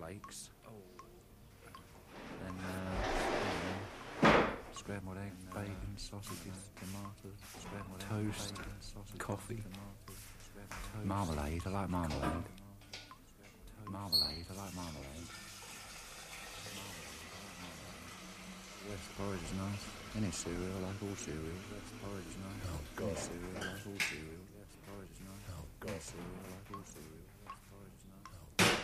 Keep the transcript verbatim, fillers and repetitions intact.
cornflakes. Then uh, scrambled egg, bacon, sausages, tomatoes, scrambled toast, egg, bacon, sausage, coffee, tomatoes, marmalade. I like marmalade. Marmalade. I like marmalade. West porridge is nice. Any cereal, I like all cereal. West porridge is nice. Oh God. Any cereal, I like all cereal. West porridge is nice. Oh God. Any cereal, I like all cereal.